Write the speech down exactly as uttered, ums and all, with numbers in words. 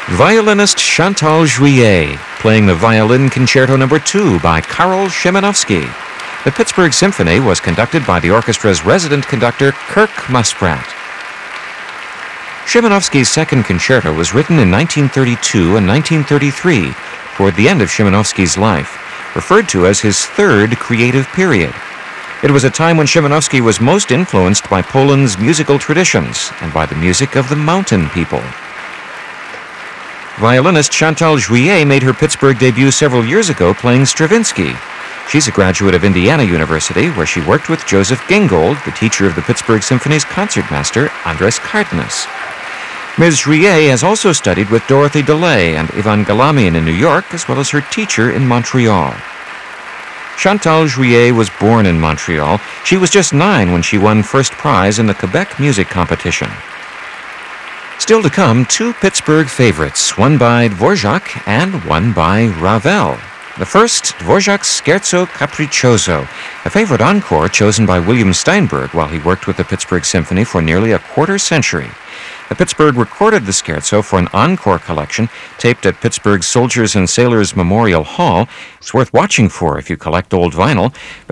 Violinist Chantal Juillet, playing the Violin Concerto Number two by Karol Szymanowski. The Pittsburgh Symphony was conducted by the orchestra's resident conductor, Kirk Muspratt. Szymanowski's second concerto was written in nineteen thirty-two and nineteen thirty-three, toward the end of Szymanowski's life, referred to as his third creative period. It was a time when Szymanowski was most influenced by Poland's musical traditions and by the music of the mountain people. Violinist Chantal Juillet made her Pittsburgh debut several years ago playing Stravinsky. She's a graduate of Indiana University, where she worked with Joseph Gingold, the teacher of the Pittsburgh Symphony's concertmaster, Andres Cardenas. Miz Juillet has also studied with Dorothy DeLay and Ivan Galamian in New York, as well as her teacher in Montreal. Chantal Juillet was born in Montreal. She was just nine when she won first prize in the Quebec music competition. Still to come, two Pittsburgh favorites, one by Dvorak and one by Ravel. The first, Dvorak's Scherzo Capriccioso, a favorite encore chosen by William Steinberg while he worked with the Pittsburgh Symphony for nearly a quarter century. The Pittsburgh recorded the scherzo for an encore collection taped at Pittsburgh's Soldiers and Sailors Memorial Hall. It's worth watching for if you collect old vinyl.